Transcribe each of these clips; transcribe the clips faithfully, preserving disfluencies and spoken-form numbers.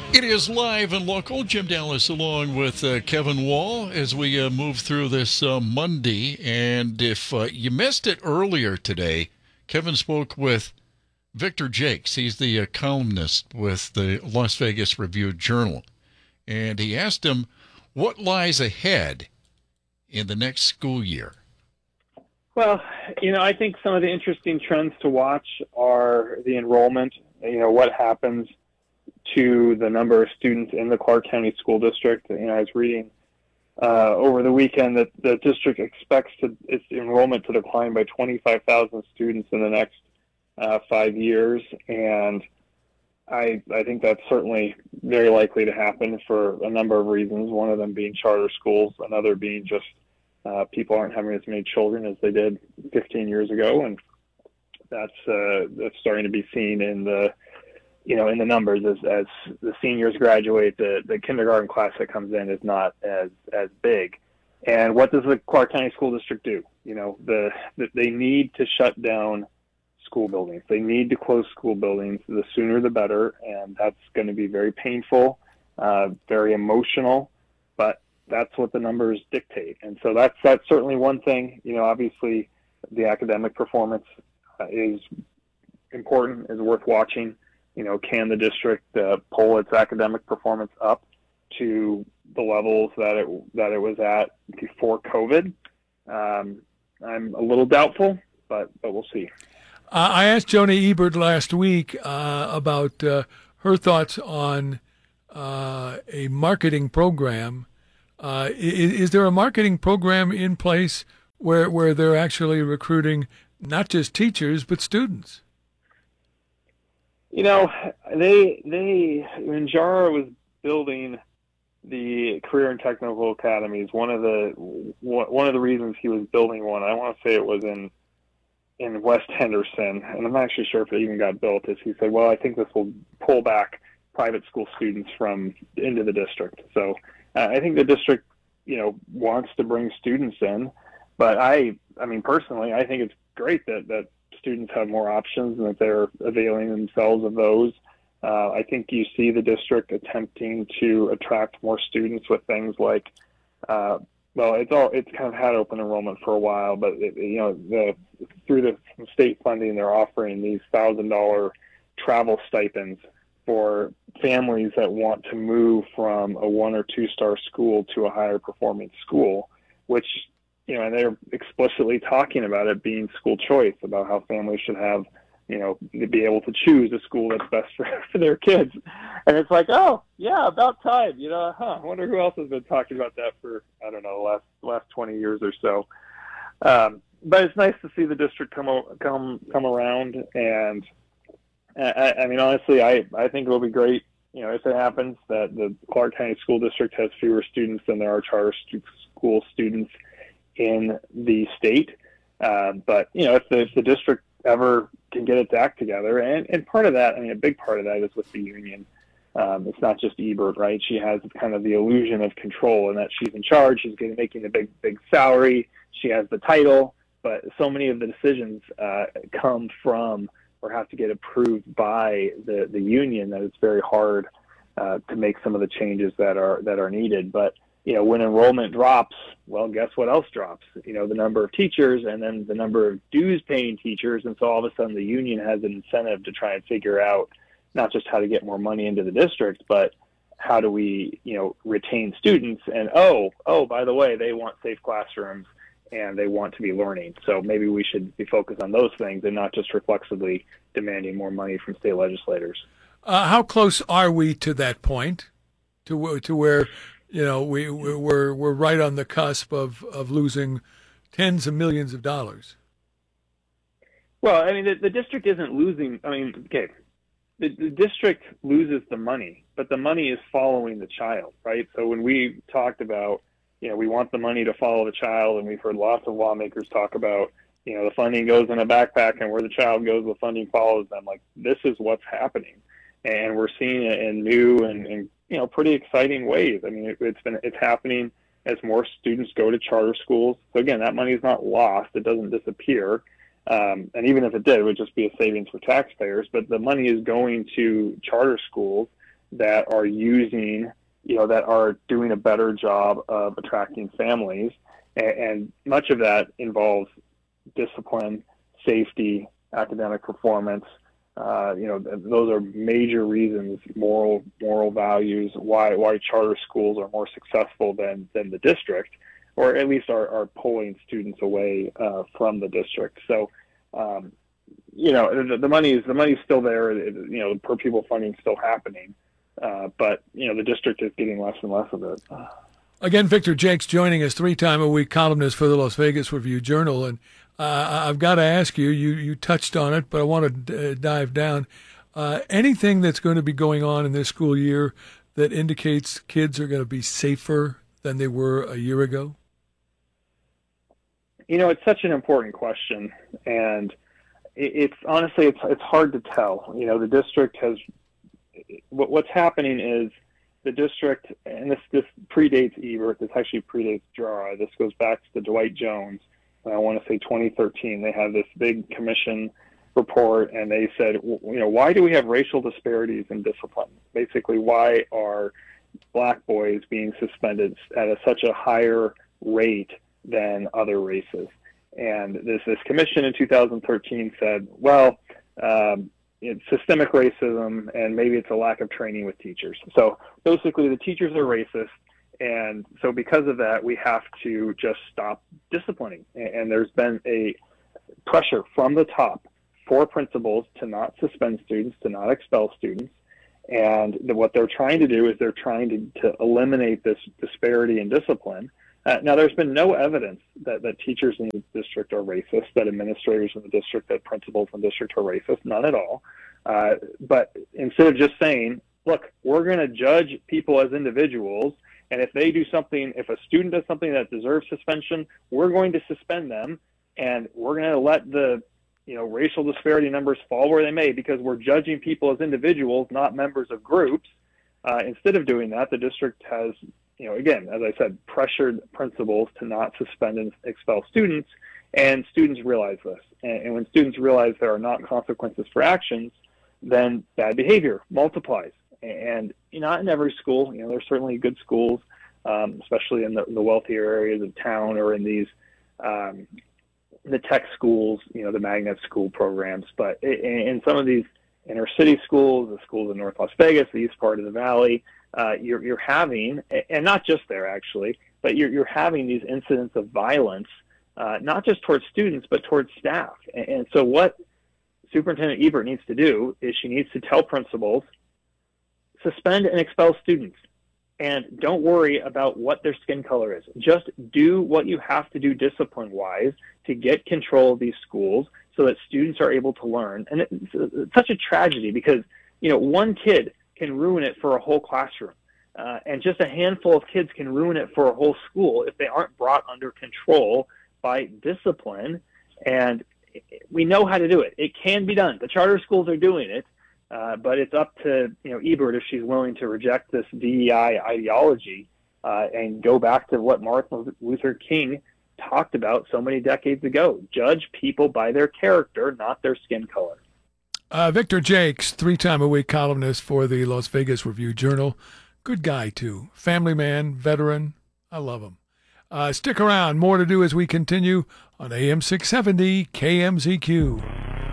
It is live and local. Jim Dallas along with uh, Kevin Wall as we uh, move through this uh, Monday. And if uh, you missed it earlier today, Kevin spoke with Victor Jakes. He's the uh, columnist with the Las Vegas Review-Journal. And he asked him what lies ahead in the next school year. Well, you know, I think some of the interesting trends to watch are the enrollment, you know, what happens to the number of students in the Clark County School District. You know, I was reading uh, over the weekend that the district expects to, its enrollment to decline by twenty-five thousand students in the next uh, five years. And I, I think that's certainly very likely to happen for a number of reasons, one of them being charter schools, another being just uh, people aren't having as many children as they did fifteen years ago. And that's, uh, that's starting to be seen in the you know, in the numbers as, as the seniors graduate, the, the kindergarten class that comes in is not as, as big. And what does the Clark County School District do? You know, the, the they need to shut down school buildings. They need to close school buildings. The sooner the better. And that's going to be very painful, uh, very emotional, but that's what the numbers dictate. And so that's, that's certainly one thing. You know, obviously the academic performance uh, is important, is worth watching. You know, can the district uh, pull its academic performance up to the levels that it that it was at before COVID? Um, I'm a little doubtful, but but we'll see. Uh, I asked Joni Ebert last week uh, about uh, her thoughts on uh, a marketing program. Uh, is, is there a marketing program in place where where they're actually recruiting not just teachers but students? You know, they they when Jara was building the career and technical academies, one of the one of the reasons he was building one, I want to say it was in in West Henderson, and I'm not actually sure if it even got built, is he said, well, I think this will pull back private school students from into the district. So uh, I think the district, you know, wants to bring students in, but I I mean personally, I think it's great that that students have more options and that they're availing themselves of those. Uh, I think you see the district attempting to attract more students with things like, uh, well, it's all it's kind of had open enrollment for a while, but it, you know, the through the state funding, they're offering these thousand dollar travel stipends for families that want to move from a one or two star school to a higher performing school, which you know, and they're explicitly talking about it being school choice, about how families should have, you know, to be able to choose a school that's best for, for their kids. And it's like, oh, yeah, about time. You know, huh, I wonder who else has been talking about that for, I don't know, the last, last twenty years or so. Um, but it's nice to see the district come come come around. And, I, I mean, honestly, I, I think it'll be great, you know, if it happens that the Clark County School District has fewer students than there are charter stu- school students in the state. Uh, but, you know, if the, if the district ever can get its act together, and, and part of that, I mean, a big part of that is with the union. Um, it's not just Ebert, right? She has kind of the illusion of control and that she's in charge. She's getting, making the big, big salary. She has the title, but so many of the decisions uh, come from or have to get approved by the, the union that it's very hard uh, to make some of the changes that are, that are needed. But, you know, when enrollment drops, well, guess what else drops? You know, the number of teachers and then the number of dues paying teachers. And so all of a sudden the union has an incentive to try and figure out not just how to get more money into the district, but how do we, you know, retain students? And, oh, oh, by the way, they want safe classrooms and they want to be learning. So maybe we should be focused on those things and not just reflexively demanding more money from state legislators. Uh, how close are we to that point, to to where, you know, we we're we're right on the cusp of, of losing tens of millions of dollars? Well, I mean, the, the district isn't losing. I mean, okay, the, the district loses the money, but the money is following the child, right? So when we talked about, you know, we want the money to follow the child, and we've heard lots of lawmakers talk about, you know, the funding goes in a backpack, and where the child goes, the funding follows them. Like, this is what's happening, and we're seeing it in new and, and you know, pretty exciting ways. I mean, it, it's been it's happening as more students go to charter schools. So again, that money is not lost; it doesn't disappear. Um, and even if it did, it would just be a savings for taxpayers. But the money is going to charter schools, that are using, you know, that are doing a better job of attracting families. And, and much of that involves discipline, safety, academic performance. Uh, you know, those are major reasons, moral moral values, why why charter schools are more successful than, than the district, or at least are, are pulling students away uh, from the district. So, um, you know, the, the money is the money's still there. It, you know, per pupil funding is still happening, uh, but you know, the district is getting less and less of it. Again, Victor Jakes joining us, three-time-a-week columnist for the Las Vegas Review-Journal. And uh, I've got to ask you, you, you touched on it, but I want to uh, dive down. Uh, anything that's going to be going on in this school year that indicates kids are going to be safer than they were a year ago? You know, it's such an important question. And it, it's honestly, it's, it's hard to tell. You know, the district has, what, what's happening is, the district, and this, this predates Ebert, this actually predates Jara, this goes back to Dwight Jones, I want to say twenty thirteen, they have this big commission report, and they said, you know, why do we have racial disparities in discipline? Basically, why are black boys being suspended at a, such a higher rate than other races? And this, this commission in two thousand thirteen said, well, um, it's systemic racism, and maybe it's a lack of training with teachers. So basically, the teachers are racist, and so because of that, we have to just stop disciplining. And there's been a pressure from the top for principals to not suspend students, to not expel students. And what they're trying to do is they're trying to, to eliminate this disparity in discipline. Uh, now, there's been no evidence that, that teachers in the district are racist, that administrators in the district, that principals in the district are racist, none at all. Uh, but instead of just saying, look, we're going to judge people as individuals, and if they do something, if a student does something that deserves suspension, we're going to suspend them, and we're going to let the you know racial disparity numbers fall where they may, because we're judging people as individuals, not members of groups. Uh, instead of doing that, the district has, you know, again, as I said, pressured principals to not suspend and expel students, and students realize this. And, and when students realize there are not consequences for actions, then bad behavior multiplies. And not in every school, you know, there's certainly good schools, um, especially in the, the wealthier areas of town, or in these, um, the tech schools, you know, the magnet school programs. But in, in some of these inner city schools, the schools in North Las Vegas, the east part of the valley, Uh, you're, you're having, and not just there actually, but you're, you're having these incidents of violence, uh, not just towards students, but towards staff. And, and so what Superintendent Ebert needs to do is she needs to tell principals, suspend and expel students, and don't worry about what their skin color is. Just do what you have to do discipline-wise to get control of these schools so that students are able to learn. And it's, it's such a tragedy because, you know, one kid can ruin it for a whole classroom. Uh, and just a handful of kids can ruin it for a whole school if they aren't brought under control by discipline. And we know how to do it. It can be done. The charter schools are doing it, uh, but it's up to you know Ebert if she's willing to reject this D E I ideology uh, and go back to what Martin Luther King talked about so many decades ago. Judge people by their character, not their skin color. Uh, Victor Jakes, three-time-a-week columnist for the Las Vegas Review-Journal. Good guy, too. Family man, veteran. I love him. Uh, stick around. More to do as we continue on A M six seventy K M Z Q.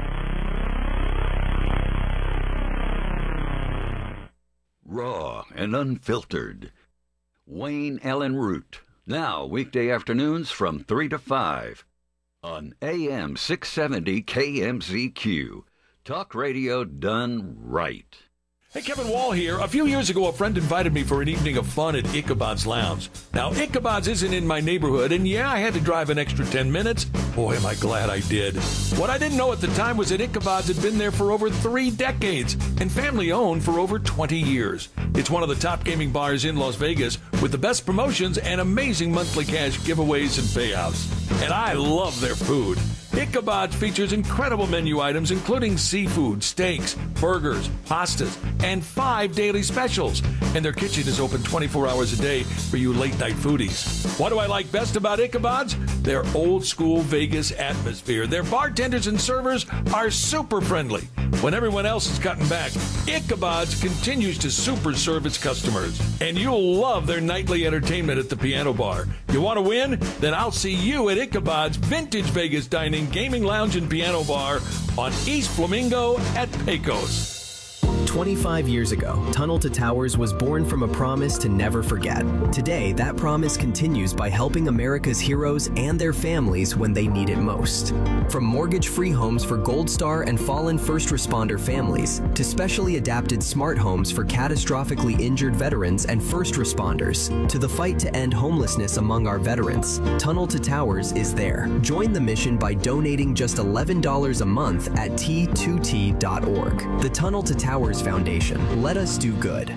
Raw and unfiltered. Wayne Allen Root. Now, weekday afternoons from three to five on A M six seventy K M Z Q. Talk radio done right. Hey, Kevin Wall here. A few years ago, a friend invited me for an evening of fun at Ichabod's Lounge. Now, Ichabod's isn't in my neighborhood, and yeah, I had to drive an extra ten minutes. Boy, am I glad I did. What I didn't know at the time was that Ichabod's had been there for over three decades and family-owned for over twenty years. It's one of the top gaming bars in Las Vegas with the best promotions and amazing monthly cash giveaways and payouts. And I love their food. Ichabod's features incredible menu items including seafood, steaks, burgers, pastas, and five daily specials. And their kitchen is open twenty-four hours a day for you late-night foodies. What do I like best about Ichabod's? Their old-school Vegas atmosphere. Their bartenders and servers are super friendly. When everyone else is cutting back, Ichabod's continues to super serve its customers. And you'll love their nightly entertainment at the piano bar. You want to win? Then I'll see you at Ichabod's Vintage Vegas Dining, Gaming Lounge, and Piano Bar on East Flamingo at Pecos. twenty-five years ago, Tunnel to Towers was born from a promise to never forget. Today, that promise continues by helping America's heroes and their families when they need it most. From mortgage-free homes for Gold Star and fallen first responder families, to specially adapted smart homes for catastrophically injured veterans and first responders, to the fight to end homelessness among our veterans, Tunnel to Towers is there. Join the mission by donating just eleven dollars a month at T two T dot org. The Tunnel to Towers Foundation. Let us do good.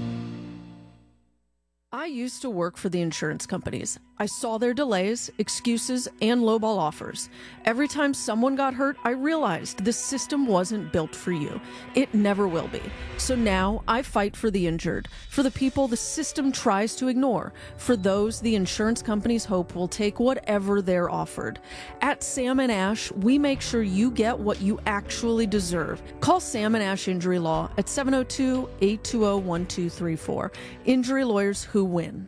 I used to work for the insurance companies. I saw their delays, excuses, and lowball offers. Every time someone got hurt, I realized this system wasn't built for you. It never will be. So now I fight for the injured, for the people the system tries to ignore, for those the insurance companies hope will take whatever they're offered. At Sam and Ash, we make sure you get what you actually deserve. Call Sam and Ash Injury Law at seven oh two, eight two oh, one two three four. Injury lawyers who win.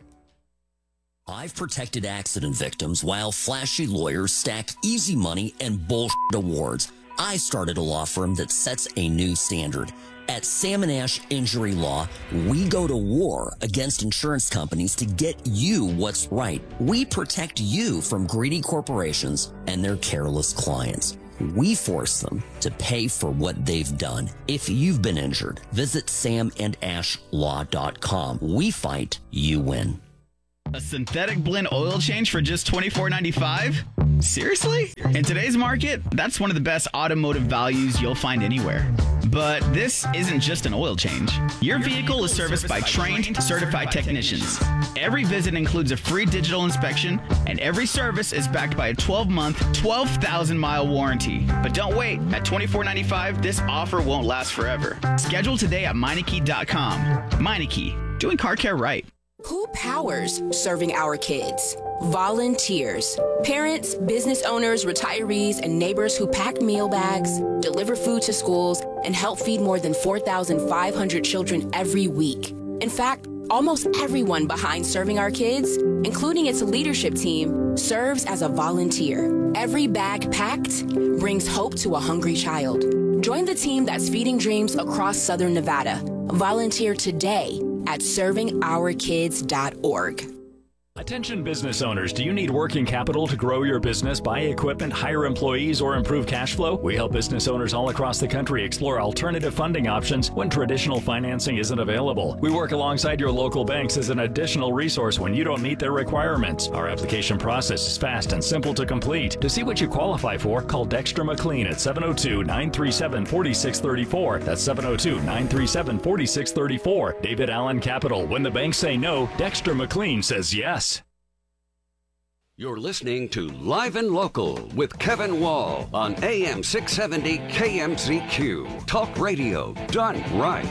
I've protected accident victims while flashy lawyers stack easy money and bullshit awards. I started a law firm that sets a new standard. At Sam and Ash Injury Law, we go to war against insurance companies to get you what's right. We protect you from greedy corporations and their careless clients. We force them to pay for what they've done. If you've been injured, visit sam and ash law dot com. We fight, you win. A synthetic blend oil change for just twenty-four ninety-five? Seriously? In today's market, that's one of the best automotive values you'll find anywhere. But this isn't just an oil change. Your vehicle is serviced by trained, certified technicians. Every visit includes a free digital inspection, and every service is backed by a twelve-month, twelve thousand mile warranty. But don't wait. At twenty-four ninety-five, this offer won't last forever. Schedule today at Meineke dot com. Meineke, doing car care right. Who powers serving our kids? Volunteers. Parents, business owners, retirees, and neighbors who pack meal bags, deliver food to schools, and help feed more than four thousand five hundred children every week. In fact, almost everyone behind Serving Our Kids, including its leadership team, serves as a volunteer. Every bag packed brings hope to a hungry child. Join the team that's feeding dreams across Southern Nevada. Volunteer today at serving our kids dot org. Attention business owners, do you need working capital to grow your business, buy equipment, hire employees, or improve cash flow? We help business owners all across the country explore alternative funding options when traditional financing isn't available. We work alongside your local banks as an additional resource when you don't meet their requirements. Our application process is fast and simple to complete. To see what you qualify for, call Dexter McLean at seven oh two, nine three seven, four six three four. That's seven oh two, nine three seven, four six three four. David Allen Capital. When the banks say no, Dexter McLean says yes. You're listening to Live and Local with Kevin Wall on A M six seventy K M Z Q. Talk radio done right.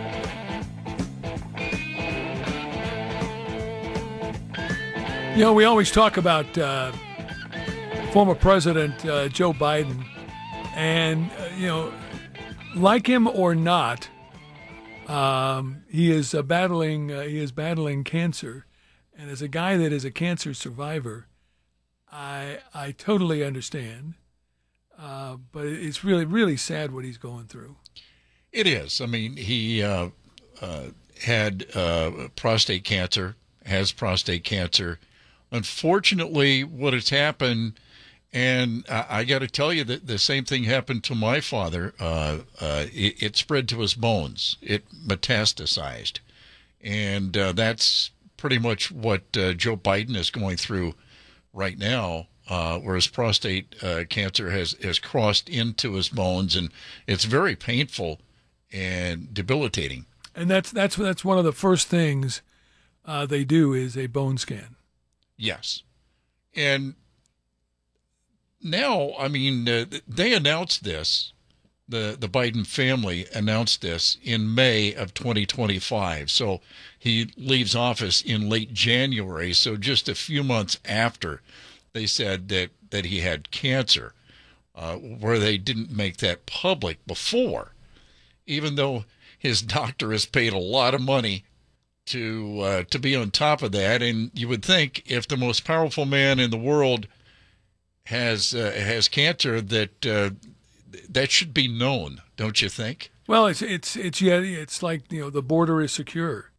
You know, we always talk about uh, former President uh, Joe Biden, and, uh, you know, like him or not, um, he is uh, battling uh, he is battling cancer. And as a guy that is a cancer survivor, I I totally understand. Uh, but it's really, really sad what he's going through. It is. I mean, he uh, uh, had uh, prostate cancer, has prostate cancer. Unfortunately, what has happened, and I, I got to tell you that the same thing happened to my father. Uh, uh, it, it spread to his bones. It metastasized. And uh, that's pretty much what uh, Joe Biden is going through right now, uh, where his prostate uh, cancer has, has crossed into his bones, and it's very painful and debilitating. And that's that's that's one of the first things uh, they do is a bone scan. Yes. And now, I mean, uh, they announced this. The, the Biden family announced this in May of twenty twenty-five. So he leaves office in late January. So just a few months after they said that, that he had cancer, uh, where they didn't make that public before, even though his doctor has paid a lot of money to uh, to be on top of that. And you would think if the most powerful man in the world has uh, has cancer, that uh, that should be known, don't you think? Well, it's it's it's yeah, it's like, you know, the border is secure.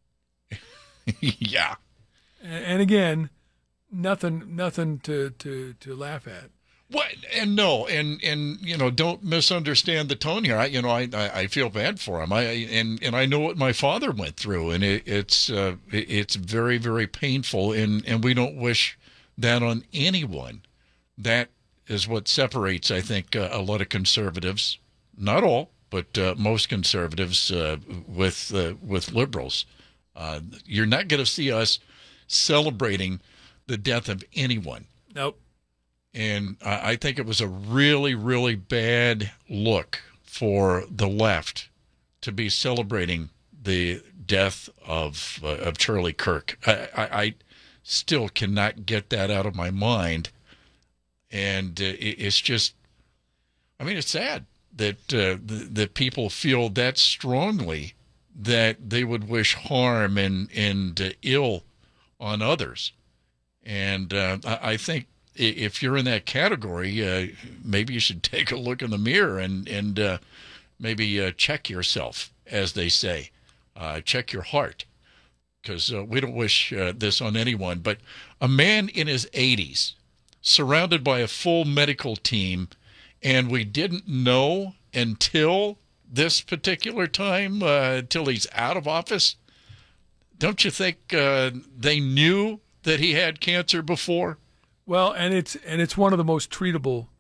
Yeah. And, and again, nothing nothing to, to, to laugh at. What? And no, and and you know, don't misunderstand the tone here. I, you know, I, I, I feel bad for him. I and and I know what my father went through, and it, it's uh, it's very very painful, and and we don't wish that on anyone. That is what separates, I think, uh, a lot of conservatives, not all, but uh, most conservatives uh, with uh, with liberals. Uh, you're not going to see us celebrating the death of anyone. Nope. And I think it was a really, really bad look for the left to be celebrating the death of uh, of Charlie Kirk. I, I, I still cannot get that out of my mind, and uh, it, it's just, I mean, it's sad that uh, that people feel that strongly that they would wish harm and and uh, ill on others, and uh, I, I think. If you're in that category, uh, maybe you should take a look in the mirror and and uh, maybe uh, check yourself, as they say. Uh, check your heart, because uh, we don't wish uh, this on anyone. But a man in his eighties, surrounded by a full medical team, and we didn't know until this particular time, uh, until he's out of office. Don't you think uh, they knew that he had cancer before? Well, and it's and it's one of the most treatable